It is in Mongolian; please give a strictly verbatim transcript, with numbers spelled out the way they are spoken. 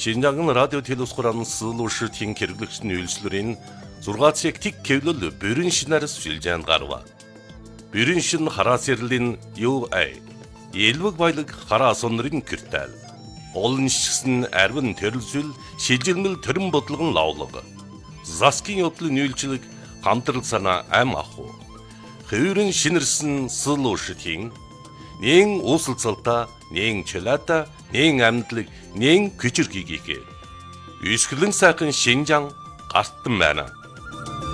Шинжаангын радио телевизхуран сылуушртын хэрэглэгчдийн үйлчлэрийн зургаан цаг тик кевлэл бүрэн шинээр сүлжээнд гарва. Бүрэн шин хараа сэрлэн ю ай. Элвэг баялаг хараа сонрын киртэл. Олон шигсэн арвин төрөлсөл шилжилмэл төрөн бодлогон лавлаг. Заскин явдлын үйлчлэг хамтрал санаа ам аху. Хөврөн шинэрсэн сылуушртын нэн уусалцалта, нэн чөлөөта, нэн амьдлаг, нэн күчрхийгээ. Үсгэлэн сайхан Шинжаан гартан байна.